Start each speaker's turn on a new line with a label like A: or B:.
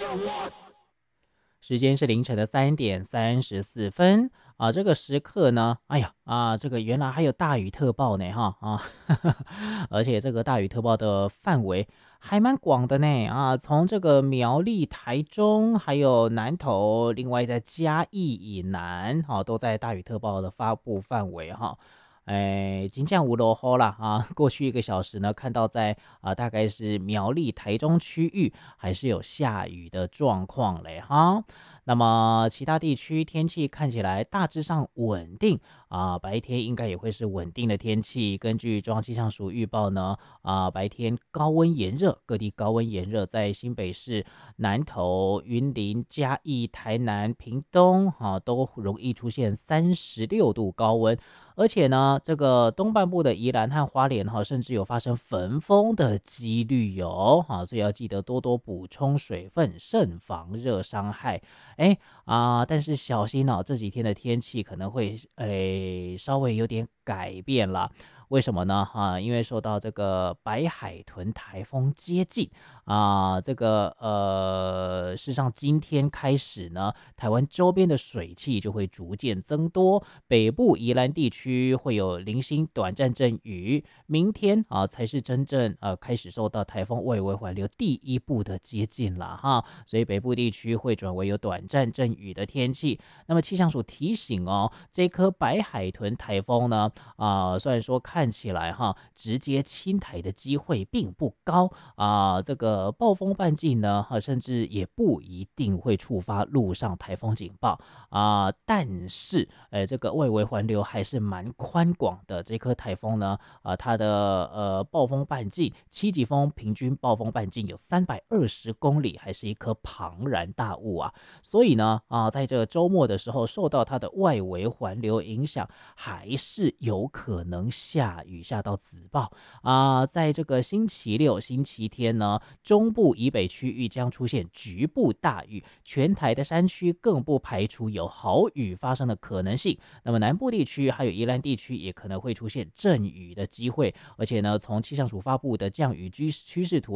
A: 时间是凌晨的3:34啊，这个时刻呢，哎呀啊，这个原来还有大雨特报呢哈啊，而且这个大雨特报的范围还蛮广的呢啊，从这个苗栗、台中，还有南投，另外在嘉义以南，哈、都在大雨特报的发布范围哈。哎，金降无落后啦啊！过去1个小时呢，看到在大概是苗栗、台中区域还是有下雨的状况嘞哈。那么其他地区天气看起来大致上稳定啊，白天应该也会是稳定的天气。根据中央气象署预报呢，白天高温炎热，各地高温炎热，在新北市、南投、云林、嘉义、台南、屏东都容易出现36度高温。而且呢，这个东半部的宜兰和花莲甚至有发生焚风的几率有所以要记得多多补充水分，慎防热伤害。但是小心这几天的天气可能会稍微有点改变了。为什么呢？因为受到这个白海豚台风接近事实上今天开始呢，台湾周边的水汽就会逐渐增多，北部宜兰地区会有零星短暂阵雨，明天才是真正开始受到台风外围环流第一步的接近了哈，所以北部地区会转为有短暂阵雨的天气。那么气象署提醒这颗白海豚台风呢，虽然说看起来直接侵台的机会并不高这个暴风半径呢，甚至也不一定会触发陆上台风警报但是这个外围环流还是蛮宽广的。这颗台风呢，它的暴风半径7级风平均暴风半径有320公里，还是一颗庞然大物啊。所以呢，在这个周末的时候，受到它的外围环流影响，还是有可能下雨下到紫爆在这个星期六、星期天呢，中部以北区域将出现局部大雨，全台的山区更不排除有豪雨发生的可能性。那么南部地区还有宜兰地区也可能会出现阵雨的机会，而且呢，从气象署发布的降雨趋势图